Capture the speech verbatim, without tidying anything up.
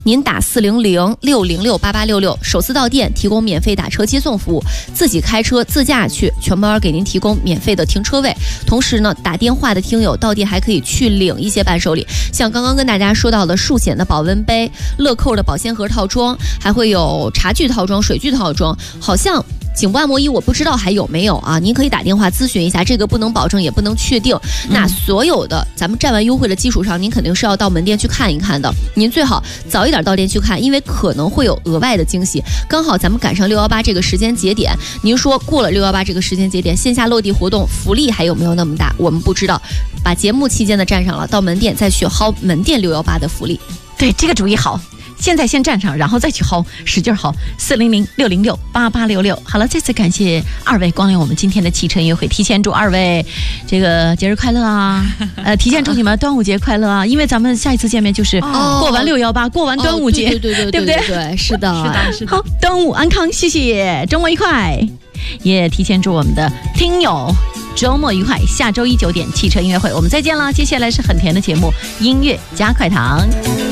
您打四零零六零六八八六六，首次到店提供免费打车接送服务，自己开车自驾去，全包给您提供免费的停车位。同时呢，打电话的听友到店还可以去领一些伴手礼，像刚刚跟大家说到的数显的保温杯、乐扣的保鲜盒套装，还会有茶具套装、水具套装，好像颈部按摩仪我不知道还有没有啊？您可以打电话咨询一下，这个不能保证也不能确定。那所有的咱们占完优惠的基础上，您肯定是要到门店去看一看的。您最好早一点到店去看，因为可能会有额外的惊喜。刚好咱们赶上六一八这个时间节点，您说过了六一八这个时间节点，线下落地活动福利还有没有那么大？我们不知道。把节目期间的占上了，到门店再去薅门店六一八的福利。 对，这个主意好。现在先站上，然后再去薅，使劲薅。四零零六零六八八六六。好了，再次感谢二位光临我们今天的汽车音乐会，提前祝二位这个节日快乐啊！呃，提前祝你们端午节快乐啊！因为咱们下一次见面就是过完六幺八，过完端午节， 哦、对对对对对不对？ 对，是的， 是的，是的。好，端午安康，谢谢，周末愉快！也提前祝我们的听友周末愉快。下周一九点汽车音乐会，我们再见了。接下来是很甜的节目，音乐加快糖。